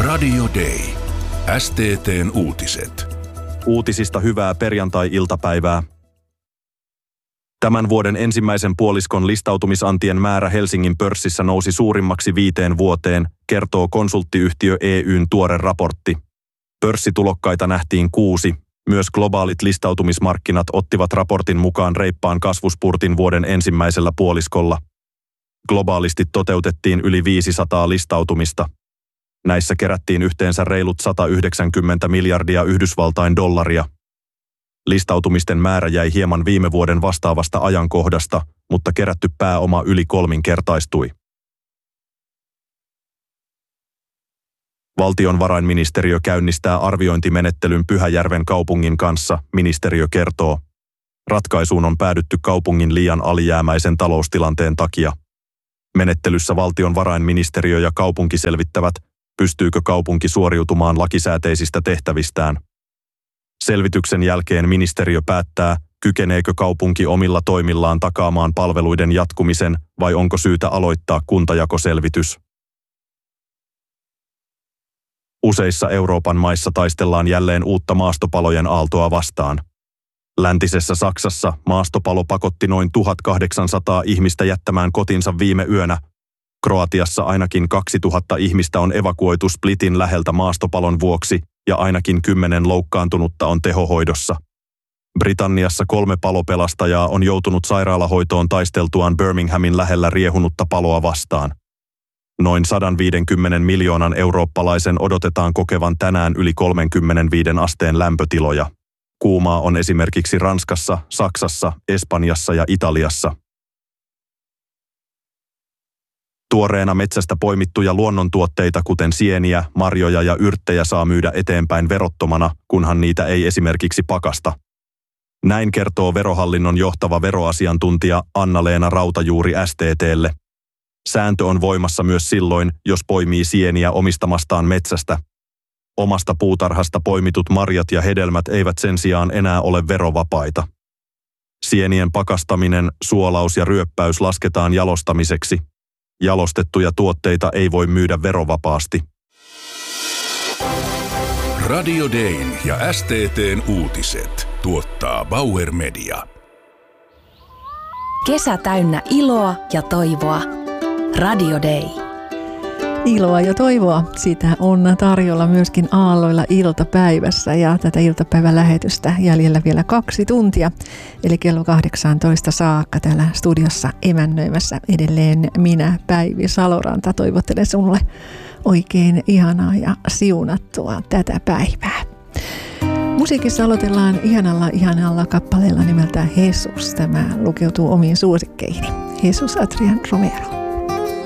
Radio Day. STT:n uutiset. Uutisista hyvää perjantai-iltapäivää. Tämän vuoden ensimmäisen puoliskon listautumisantien määrä Helsingin pörssissä nousi suurimmaksi 5 vuoteen, kertoo konsulttiyhtiö EY:n tuore raportti. Pörssitulokkaita nähtiin 6. Myös globaalit listautumismarkkinat ottivat raportin mukaan reippaan kasvuspurtin vuoden ensimmäisellä puoliskolla. Globaalisti toteutettiin yli 500 listautumista. Näissä kerättiin yhteensä reilut 190 miljardia Yhdysvaltain dollaria. Listautumisten määrä jäi hieman viime vuoden vastaavasta ajankohdasta, mutta kerätty pääoma yli kolminkertaistui. Valtiovarainministeriö käynnistää arviointimenettelyn Pyhäjärven kaupungin kanssa, ministeriö kertoo. Ratkaisuun on päädytty kaupungin liian alijäämäisen taloustilanteen takia. Menettelyssä valtiovarainministeriö ja kaupunki selvittävät, pystyykö kaupunki suoriutumaan lakisääteisistä tehtävistään. Selvityksen jälkeen ministeriö päättää, kykeneekö kaupunki omilla toimillaan takaamaan palveluiden jatkumisen vai onko syytä aloittaa kuntajakoselvitys. Useissa Euroopan maissa taistellaan jälleen uutta maastopalojen aaltoa vastaan. Läntisessä Saksassa maastopalo pakotti noin 1800 ihmistä jättämään kotinsa viime yönä. Kroatiassa ainakin 2000 ihmistä on evakuoitu Splitin läheltä maastopalon vuoksi ja ainakin 10 loukkaantunutta on tehohoidossa. Britanniassa 3 palopelastajaa on joutunut sairaalahoitoon taisteltuaan Birminghamin lähellä riehunutta paloa vastaan. Noin 150 miljoonan eurooppalaisen odotetaan kokevan tänään yli 35 asteen lämpötiloja. Kuumaa on esimerkiksi Ranskassa, Saksassa, Espanjassa ja Italiassa. Tuoreena metsästä poimittuja luonnontuotteita kuten sieniä, marjoja ja yrttejä saa myydä eteenpäin verottomana, kunhan niitä ei esimerkiksi pakasta. Näin kertoo Verohallinnon johtava veroasiantuntija Anna-Leena Rautajuuri STT:lle. Sääntö on voimassa myös silloin, jos poimii sieniä omistamastaan metsästä. Omasta puutarhasta poimitut marjat ja hedelmät eivät sen sijaan enää ole verovapaita. Sienien pakastaminen, suolaus ja ryöppäys lasketaan jalostamiseksi. Jalostettuja tuotteita ei voi myydä verovapaasti. Radio Dayn ja STT:n uutiset tuottaa Bauer Media. Kesä täynnä iloa ja toivoa. Radio Day. Iloa ja toivoa, sitä on tarjolla myöskin aalloilla iltapäivässä ja tätä iltapäivän lähetystä jäljellä vielä 2 tuntia. Eli kello 18 saakka täällä studiossa emännöimässä edelleen minä, Päivi Saloranta. Toivottelen sinulle oikein ihanaa ja siunattua tätä päivää. Musiikissa aloitellaan ihanalla kappaleella nimeltä Jesus. Tämä lukeutuu omiin suosikkeihin. Jesus Adrian Romero.